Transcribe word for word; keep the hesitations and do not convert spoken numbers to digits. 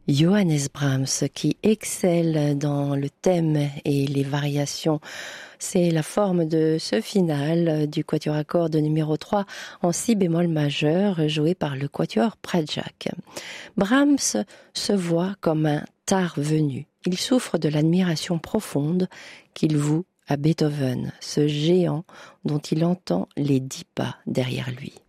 Johannes Brahms, qui excelle dans le thème et les variations. C'est la forme de ce final du quatuor à cordes numéro trois en si bémol majeur, joué par le quatuor Praljak. Brahms se voit comme un tard venu. Il souffre de l'admiration profonde qu'il voue à Beethoven, ce géant dont il entend les dix pas derrière lui.